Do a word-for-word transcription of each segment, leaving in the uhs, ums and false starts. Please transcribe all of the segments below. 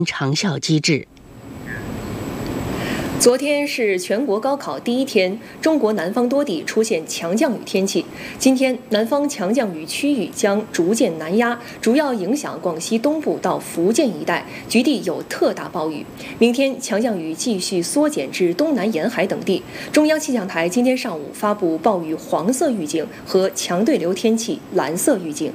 长效机制。 昨天是全国高考第一天，中国南方多地出现强降雨天气。今天，南方强降雨区域将逐渐南压，主要影响广西东部到福建一带，局地有特大暴雨。明天，强降雨继续缩减至东南沿海等地。中央气象台今天上午发布暴雨黄色预警和强对流天气蓝色预警。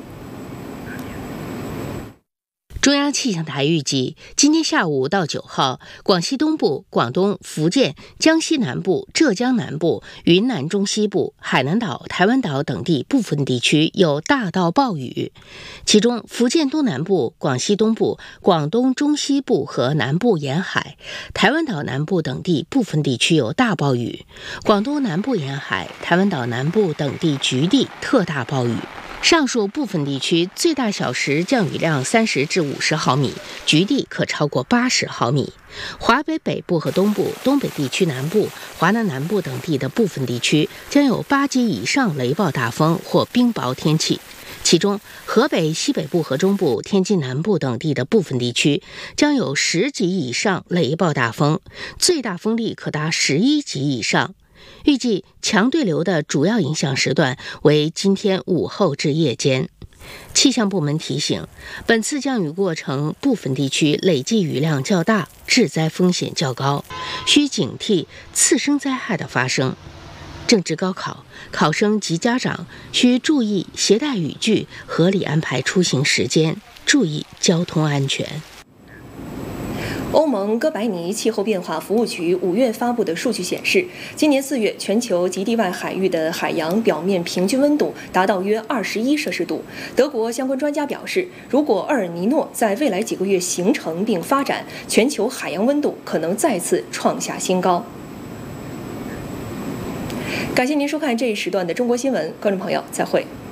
中央气象台预计，今天下午到九号，广西东部、广东、福建、江西南部、浙江南部、云南中西部、海南岛、台湾岛等地部分地区有大到暴雨，其中福建东南部、广西东部、广东中西部和南部沿海、台湾岛南部等地部分地区有大暴雨，广东南部沿海、台湾岛南部等地局地特大暴雨。上述部分地区最大小时降雨量三十至五十毫米，局地可超过八十毫米。华北北部和东部、东北地区南部、华南南部等地的部分地区将有八级以上雷暴大风或冰雹天气。其中，河北西北部和中部、天津南部等地的部分地区将有十级以上雷暴大风，最大风力可达十一级以上。预计强对流的主要影响时段为今天午后至夜间。气象部门提醒，本次降雨过程部分地区累计雨量较大，致灾风险较高，需警惕次生灾害的发生。正值高考，考生及家长需注意携带雨具，合理安排出行时间，注意交通安全。 欧盟哥白尼气候变化服务局五月发布的数据显示，今年四月全球极地外海域的海洋表面平均温度达到约二十一摄氏度。德国相关专家表示，如果厄尔尼诺在未来几个月形成并发展，全球海洋温度可能再次创下新高。感谢您收看这一时段的中国新闻，观众朋友，再会。